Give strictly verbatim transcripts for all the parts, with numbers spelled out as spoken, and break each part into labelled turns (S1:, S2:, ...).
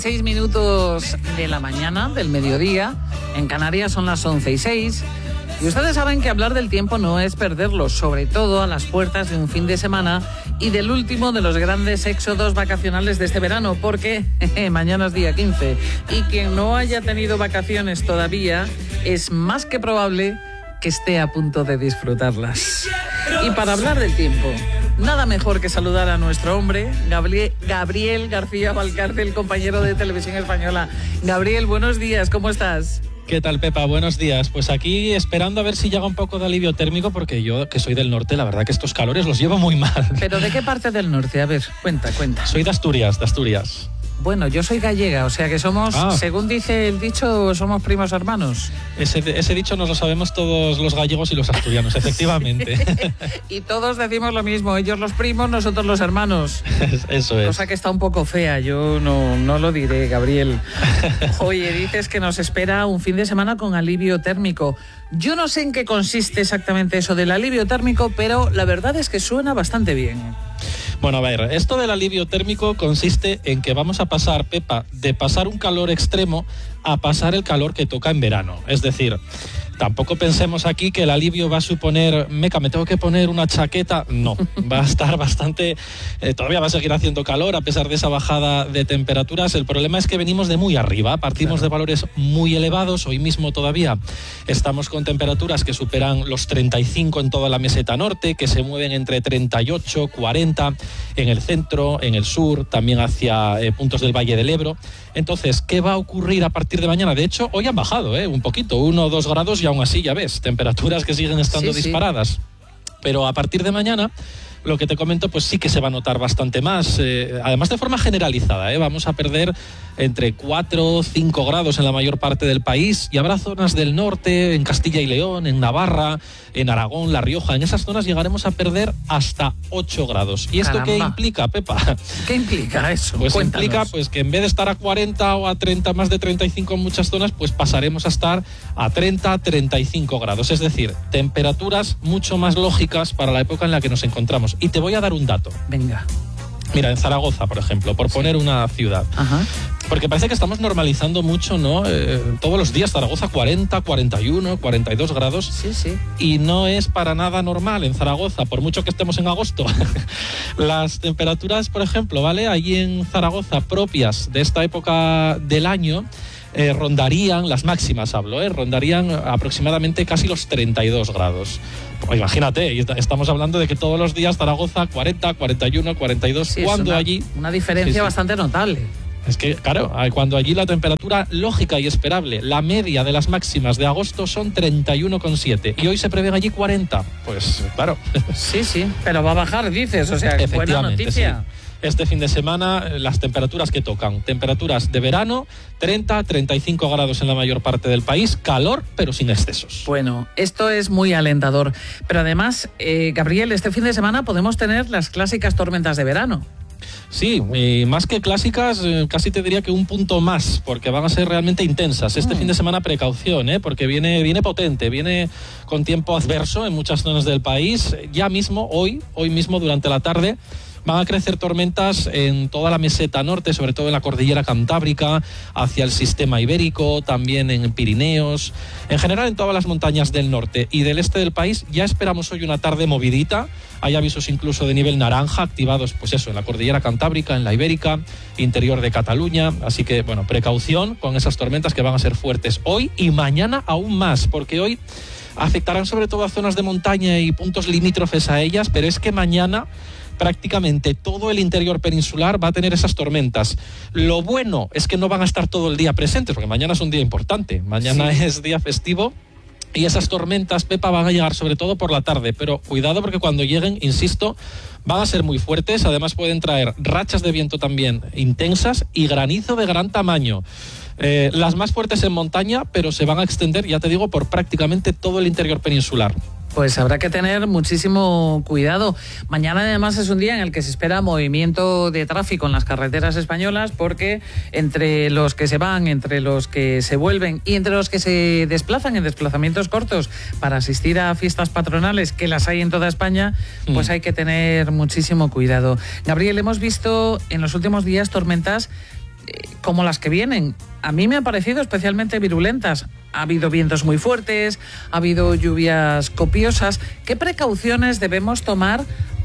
S1: Seis minutos de la mañana, del mediodía. En Canarias son las once y seis. Y ustedes saben que hablar del tiempo no es perderlo, sobre todo a las puertas de un fin de semana y del último de los grandes éxodos vacacionales de este verano, porque jeje, mañana es día quince. Y quien no haya tenido vacaciones todavía, es más que probable que esté a punto de disfrutarlas. Y para hablar del tiempo, nada mejor que saludar a nuestro hombre, Gabriel, Gabriel García Valcarce, el compañero de Televisión Española. Gabriel, buenos días, ¿cómo estás?
S2: ¿Qué tal, Pepa? Buenos días. Pues aquí esperando a ver si llega un poco de alivio térmico, porque yo, que soy del norte, la verdad que estos calores los llevo muy mal.
S1: ¿Pero de qué parte del norte? A ver, cuenta, cuenta.
S2: Soy de Asturias, de Asturias.
S1: Bueno, yo soy gallega, o sea que somos, ah. según dice el dicho, somos primos hermanos.
S2: Ese, ese dicho nos lo sabemos todos los gallegos y los asturianos, efectivamente.
S1: Sí. Y todos decimos lo mismo, ellos los primos, nosotros los hermanos.
S2: Eso es.
S1: Cosa que está un poco fea, yo no, no lo diré, Gabriel. Oye, dices que nos espera un fin de semana con alivio térmico. Yo no sé en qué consiste exactamente eso del alivio térmico, pero la verdad es que suena bastante bien.
S2: Bueno, a ver, esto del alivio térmico consiste en que vamos a pasar, Pepa, de pasar un calor extremo a pasar el calor que toca en verano. Es decir, tampoco pensemos aquí que el alivio va a suponer, meca, me tengo que poner una chaqueta. No, va a estar bastante, eh, todavía va a seguir haciendo calor a pesar de esa bajada de temperaturas. El problema es que venimos de muy arriba, partimos claro. de valores muy elevados. Hoy mismo todavía estamos con temperaturas que superan los treinta y cinco en toda la meseta norte, que se mueven entre treinta y ocho, cuarenta en el centro, en el sur, también hacia eh, puntos del Valle del Ebro. Entonces, ¿qué va a ocurrir a partir de mañana? De hecho, hoy han bajado eh, un poquito, uno o dos grados, y aún así, ya ves, temperaturas que siguen estando sí, disparadas. Sí. Pero a partir de mañana, lo que te comento, pues sí que se va a notar bastante más. Eh, además, de forma generalizada, eh, vamos a perder entre cuatro o cinco grados en la mayor parte del país, y habrá zonas del norte, en Castilla y León, en Navarra, en Aragón, La Rioja. En esas zonas llegaremos a perder hasta ocho grados. ¿Y esto Caramba. qué implica, Pepa?
S1: ¿Qué implica eso?
S2: Pues
S1: Cuéntanos.
S2: Implica pues, que en vez de estar a cuarenta o a treinta, más de treinta y cinco en muchas zonas, pues pasaremos a estar a treinta, treinta y cinco grados. Es decir, temperaturas mucho más lógicas para la época en la que nos encontramos. Y te voy a dar un dato.
S1: Venga.
S2: Mira, en Zaragoza, por ejemplo, por poner una ciudad.
S1: Ajá.
S2: Porque parece que estamos normalizando mucho, ¿no? Eh, todos los días Zaragoza cuarenta, cuarenta y uno, cuarenta y dos grados.
S1: Sí, sí.
S2: Y no es para nada normal en Zaragoza, por mucho que estemos en agosto. Las temperaturas, por ejemplo, ¿vale? Allí en Zaragoza, propias de esta época del año, eh, rondarían, las máximas hablo, eh, rondarían aproximadamente casi los treinta y dos grados. Pues imagínate, estamos hablando de que todos los días Zaragoza cuarenta, cuarenta y uno, cuarenta y dos,
S1: sí,
S2: cuando
S1: una,
S2: allí...
S1: Una diferencia sí, sí. bastante notable.
S2: Es que, claro, cuando allí la temperatura lógica y esperable, la media de las máximas de agosto son treinta y uno coma siete y hoy se prevén allí cuarenta. Pues, claro.
S1: Sí, sí, pero va a bajar, dices, o sea, buena noticia.
S2: Sí. Este fin de semana, las temperaturas que tocan, temperaturas de verano, treinta, treinta y cinco grados en la mayor parte del país, calor, pero sin excesos.
S1: Bueno, esto es muy alentador. Pero además, eh, Gabriel, este fin de semana podemos tener las clásicas tormentas de verano.
S2: Sí, y más que clásicas, casi te diría que un punto más, porque van a ser realmente intensas. Este mm. fin de semana precaución, ¿eh? porque viene, viene potente, viene con tiempo adverso en muchas zonas del país. Ya mismo, hoy, hoy mismo durante la tarde, van a crecer tormentas en toda la meseta norte, sobre todo en la cordillera cantábrica, hacia el sistema ibérico, también en Pirineos, en general en todas las montañas del norte y del este del país. Ya esperamos hoy una tarde movidita. Hay avisos incluso de nivel naranja activados, pues eso, en la cordillera cantábrica, en la ibérica, interior de Cataluña. Así que, bueno, precaución con esas tormentas que van a ser fuertes hoy y mañana aún más, porque hoy afectarán sobre todo a zonas de montaña y puntos limítrofes a ellas, pero es que mañana prácticamente todo el interior peninsular va a tener esas tormentas. Lo bueno es que no van a estar todo el día presentes, porque mañana es un día importante. Mañana sí. es día festivo y esas tormentas, Pepa, van a llegar sobre todo por la tarde. Pero cuidado porque cuando lleguen, insisto, van a ser muy fuertes. Además pueden traer rachas de viento también intensas y granizo de gran tamaño. Eh, las más fuertes en montaña, pero se van a extender, ya te digo, por prácticamente todo el interior peninsular.
S1: Pues habrá que tener muchísimo cuidado. Mañana además es un día en el que se espera movimiento de tráfico en las carreteras españolas, porque entre los que se van, entre los que se vuelven y entre los que se desplazan en desplazamientos cortos para asistir a fiestas patronales, que las hay en toda España, pues mm. hay que tener muchísimo cuidado. Gabriel, hemos visto en los últimos días tormentas eh, como las que vienen. A mí me han parecido especialmente virulentas. Ha habido vientos muy fuertes, ha habido lluvias copiosas. ¿Qué precauciones debemos tomar,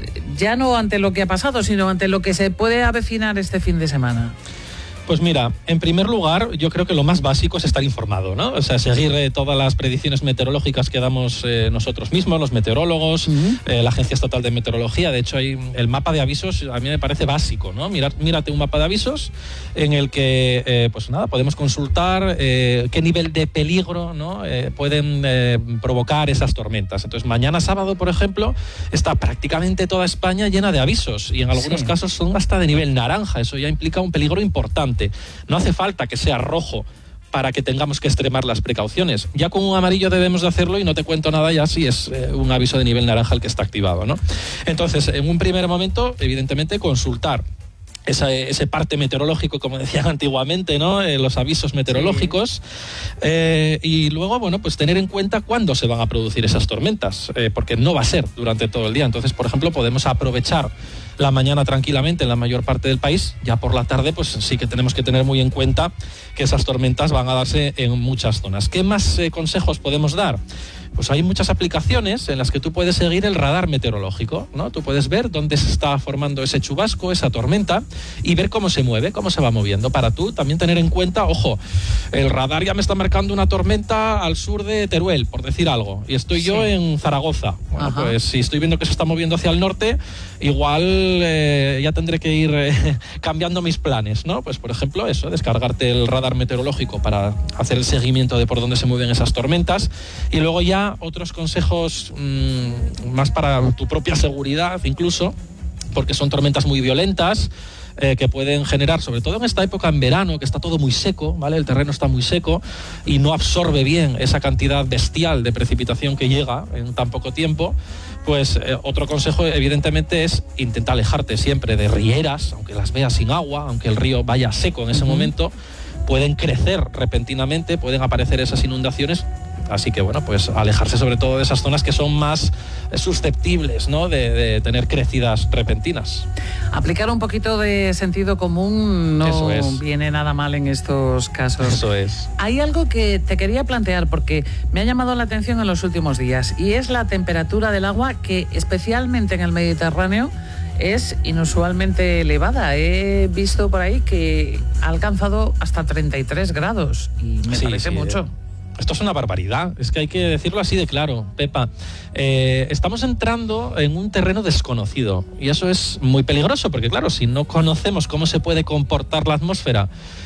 S1: ya no ante lo que ha pasado, sino ante lo que se puede avecinar este fin de semana?
S2: Pues mira, en primer lugar, yo creo que lo más básico es estar informado, ¿no? O sea, seguir eh, todas las predicciones meteorológicas que damos eh, nosotros mismos, los meteorólogos, uh-huh. eh, la Agencia Estatal de Meteorología. De hecho, hay el mapa de avisos, a mí me parece básico, ¿no? Mirar, mírate un mapa de avisos en el que, eh, pues nada, podemos consultar eh, qué nivel de peligro, ¿no? eh, pueden eh, provocar esas tormentas. Entonces, mañana sábado, por ejemplo, está prácticamente toda España llena de avisos y en algunos sí. casos son hasta de nivel naranja. Eso ya implica un peligro importante. No hace falta que sea rojo para que tengamos que extremar las precauciones. Ya con un amarillo debemos de hacerlo y no te cuento nada ya si es eh, un aviso de nivel naranja el que está activado, ¿no? Entonces, en un primer momento, evidentemente, consultar Esa, ese parte meteorológico, como decían antiguamente, ¿no? Eh, los avisos meteorológicos. Sí. Eh, y luego, bueno, pues tener en cuenta cuándo se van a producir esas tormentas, eh, porque no va a ser durante todo el día. Entonces, por ejemplo, podemos aprovechar la mañana tranquilamente en la mayor parte del país. Ya por la tarde, pues sí que tenemos que tener muy en cuenta que esas tormentas van a darse en muchas zonas. ¿Qué más eh, consejos podemos dar? Pues hay muchas aplicaciones en las que tú puedes seguir el radar meteorológico, ¿no? Tú puedes ver dónde se está formando ese chubasco, esa tormenta, y ver cómo se mueve, cómo se va moviendo. Para tú también tener en cuenta, ojo, el radar ya me está marcando una tormenta al sur de Teruel, por decir algo, y estoy sí. yo en Zaragoza. Bueno, Ajá. pues si estoy viendo que se está moviendo hacia el norte, igual eh, ya tendré que ir eh, cambiando mis planes, ¿no? Pues por ejemplo eso, descargarte el radar meteorológico para hacer el seguimiento de por dónde se mueven esas tormentas, y luego ya otros consejos mmm, más para tu propia seguridad incluso, porque son tormentas muy violentas eh, que pueden generar, sobre todo en esta época en verano, que está todo muy seco, ¿vale? El terreno está muy seco y no absorbe bien esa cantidad bestial de precipitación que llega en tan poco tiempo. Pues eh, otro consejo evidentemente es intentar alejarte siempre de rieras, aunque las veas sin agua, aunque el río vaya seco en ese uh-huh. momento, pueden crecer repentinamente, pueden aparecer esas inundaciones. Así que, bueno, pues alejarse sobre todo de esas zonas que son más susceptibles, ¿no? de, de tener crecidas repentinas.
S1: Aplicar un poquito de sentido común no viene nada mal en estos casos.
S2: Eso es.
S1: Hay algo que te quería plantear porque me ha llamado la atención en los últimos días y es la temperatura del agua, que especialmente en el Mediterráneo es inusualmente elevada. He visto por ahí que ha alcanzado hasta treinta y tres grados y me sí, parece sí, mucho.
S2: Eh. Esto es una barbaridad, es que hay que decirlo así de claro, Pepa. Eh, estamos entrando en un terreno desconocido y eso es muy peligroso porque, claro, si no conocemos cómo se puede comportar la atmósfera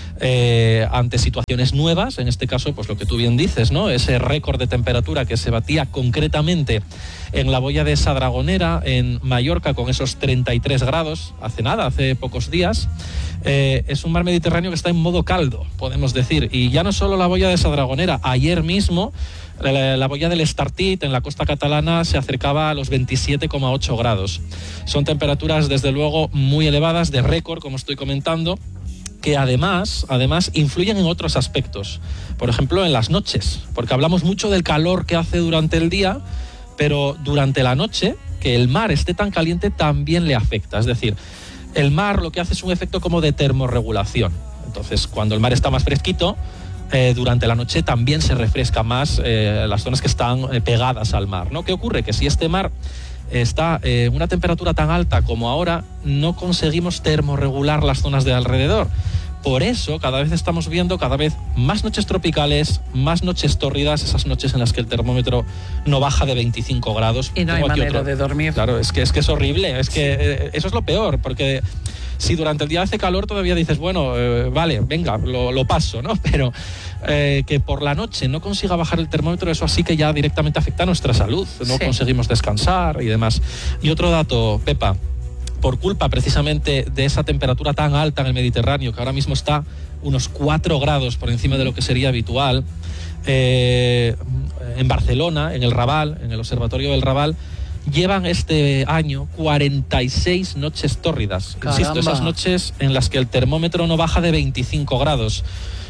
S2: eh, ante situaciones nuevas, en este caso, pues lo que tú bien dices, ¿no? Ese récord de temperatura que se batía concretamente en la boya de Sadragonera, en Mallorca, con esos treinta y tres grados, hace nada, hace pocos días. Eh, es un mar Mediterráneo que está en modo caldo, podemos decir. Y ya no solo la boya de Sadragonera, ayer mismo la, la boya del Estartit en la costa catalana se acercaba a los veintisiete coma ocho grados. Son temperaturas, desde luego, muy elevadas, de récord, como estoy comentando, que además, además influyen en otros aspectos. Por ejemplo, en las noches, porque hablamos mucho del calor que hace durante el día, pero durante la noche, que el mar esté tan caliente también le afecta. Es decir, el mar lo que hace es un efecto como de termorregulación. Entonces, cuando el mar está más fresquito, eh, durante la noche también se refresca más eh, las zonas que están eh, pegadas al mar, ¿no? ¿Qué ocurre? Que si este mar está en eh, una temperatura tan alta como ahora, no conseguimos termorregular las zonas de alrededor. Por eso cada vez estamos viendo cada vez más noches tropicales, más noches tórridas, esas noches en las que el termómetro no baja de veinticinco grados.
S1: Y no hay manera de dormir.
S2: Claro, es que, es que es horrible, es que eh, eso es lo peor, porque si durante el día hace calor todavía dices, bueno, eh, vale, venga, lo, lo paso, ¿no? Pero eh, que por la noche no consiga bajar el termómetro, eso así que ya directamente afecta a nuestra salud, no sí. conseguimos descansar y demás. Y otro dato, Pepa, por culpa precisamente de esa temperatura tan alta en el Mediterráneo, que ahora mismo está unos cuatro grados por encima de lo que sería habitual, eh, en Barcelona, en el Raval, en el Observatorio del Raval, llevan este año cuarenta y seis noches tórridas. Caramba. Insisto, esas noches en las que el termómetro no baja de veinticinco grados.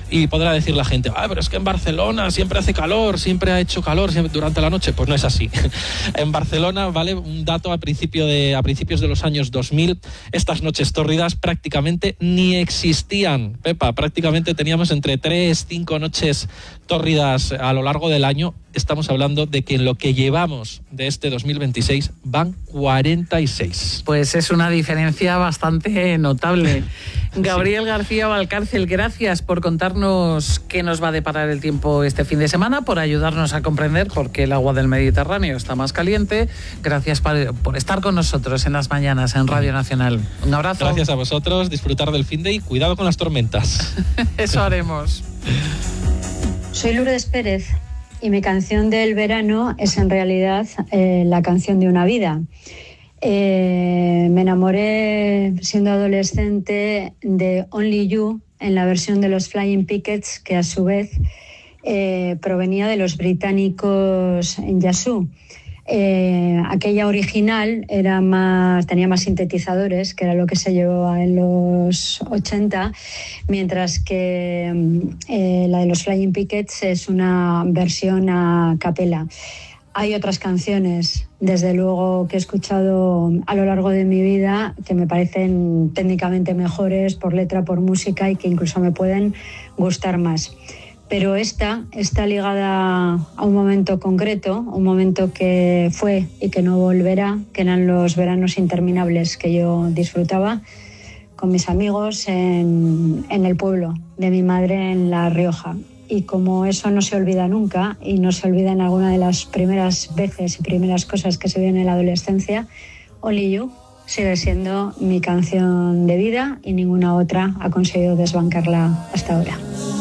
S2: Y podrá decir la gente, ah, pero es que en Barcelona siempre hace calor, siempre ha hecho calor siempre durante la noche. Pues no es así. En Barcelona, vale, un dato a, principio de, a principios de los años dos mil, estas noches tórridas prácticamente ni existían. Pepa, prácticamente teníamos entre tres, cinco noches tórridas a lo largo del año. Estamos hablando de que en lo que llevamos de este dos mil veintiséis van cuarenta y seis.
S1: Pues es una diferencia bastante notable. Gabriel sí. García Valcárcel, gracias por contarnos qué nos va a deparar el tiempo este fin de semana, por ayudarnos a comprender por qué el agua del Mediterráneo está más caliente. Gracias por, por estar con nosotros en las mañanas en Radio Nacional. Un abrazo.
S2: Gracias a vosotros, disfrutar del fin de y cuidado con las tormentas.
S1: Eso haremos.
S3: Soy Lourdes Pérez. Y mi canción del verano es en realidad eh, la canción de una vida. Eh, me enamoré siendo adolescente de Only You en la versión de los Flying Pickets, que a su vez eh, provenía de los británicos en Yazoo. Eh, aquella original era más, tenía más sintetizadores, que era lo que se llevaba en los ochenta, mientras que eh, la de los Flying Pickets es una versión a capela. Hay otras canciones, desde luego, que he escuchado a lo largo de mi vida que me parecen técnicamente mejores por letra, por música, y que incluso me pueden gustar más. Pero esta está ligada a un momento concreto, un momento que fue y que no volverá, que eran los veranos interminables que yo disfrutaba con mis amigos en, en el pueblo de mi madre en La Rioja. Y como eso no se olvida nunca, y no se olvida en alguna de las primeras veces y primeras cosas que se viven en la adolescencia, Only You sigue siendo mi canción de vida y ninguna otra ha conseguido desbancarla hasta ahora.